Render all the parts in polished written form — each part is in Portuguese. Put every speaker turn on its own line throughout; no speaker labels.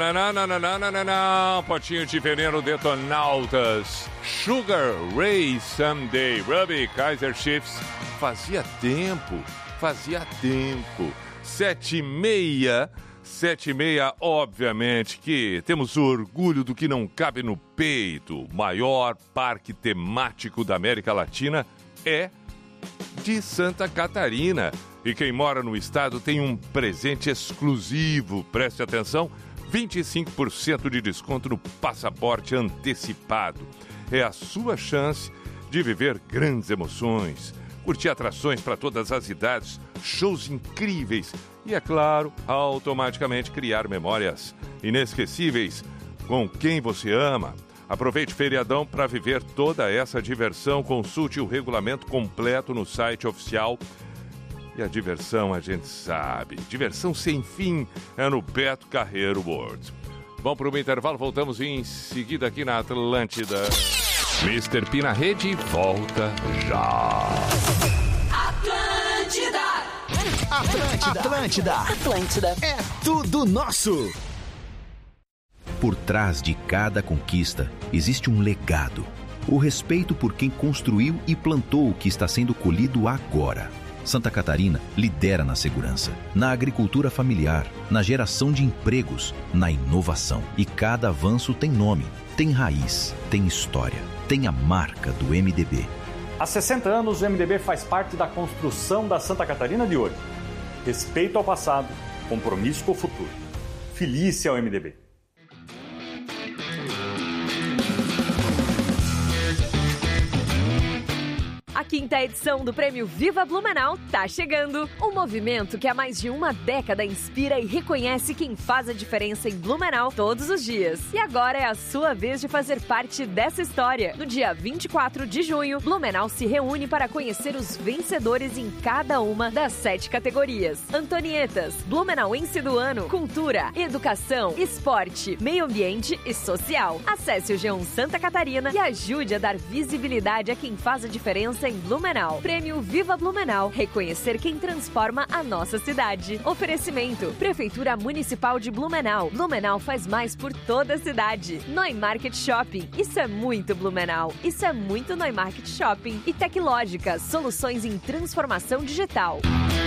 Potinho de veneno Detonautas. Sugar Ray Someday. Ruby Kaiser Chiefs. Fazia tempo. 7h30, obviamente que temos orgulho do que não cabe no peito. O maior parque temático da América Latina é de Santa Catarina. E quem mora no estado tem um presente exclusivo. Preste atenção, 25% de desconto no passaporte antecipado. É a sua chance de viver grandes emoções, curtir atrações para todas as idades, shows incríveis e, é claro, automaticamente criar memórias inesquecíveis com quem você ama. Aproveite o feriadão para viver toda essa diversão. Consulte o regulamento completo no site oficial. E a diversão, a gente sabe, diversão sem fim é no Beto Carreiro World. Vamos para um intervalo, voltamos em seguida aqui na Atlântida. Mr. P na rede, volta já.
Atlântida. É tudo nosso.
Por trás de cada conquista existe um legado. O respeito por quem construiu e plantou o que está sendo colhido agora. Santa Catarina lidera na segurança, na agricultura familiar, na geração de empregos, na inovação. E cada avanço tem nome, tem raiz, tem história, tem a marca do MDB.
Há 60 anos, o MDB faz parte da construção da Santa Catarina de hoje. Respeito ao passado, compromisso com o futuro. Feliz ao MDB.
A quinta edição do Prêmio Viva Blumenau tá chegando. Um movimento que há mais de uma década inspira e reconhece quem faz a diferença em Blumenau todos os dias. E agora é a sua vez de fazer parte dessa história. No dia 24 de junho, Blumenau se reúne para conhecer os vencedores em cada uma das 7 categorias. Antonietas, Blumenauense do Ano, Cultura, Educação, Esporte, Meio Ambiente e Social. Acesse o G1 Santa Catarina e ajude a dar visibilidade a quem faz a diferença em Blumenau. Prêmio Viva Blumenau. Reconhecer quem transforma a nossa cidade. Oferecimento: Prefeitura Municipal de Blumenau. Blumenau faz mais por toda a cidade. Neumarket Shopping. Isso é muito Blumenau. Isso é muito Neumarket Shopping. E Teclógica. Soluções em transformação digital.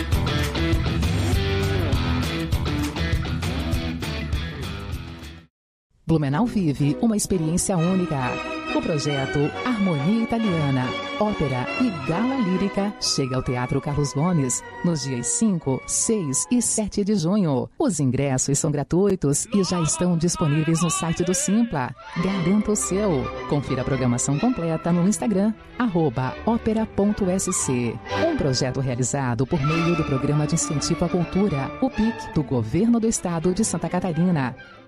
Blumenau vive uma experiência única. O projeto Harmonia Italiana, Ópera e Gala Lírica chega ao Teatro Carlos Gomes nos dias 5, 6 e 7 de junho. Os ingressos são gratuitos e já estão disponíveis no site do Simpla. Garanta o seu. Confira a programação completa no Instagram, @opera.sc. Um projeto realizado por meio do Programa de Incentivo à Cultura, o PIC, do Governo do Estado de Santa Catarina.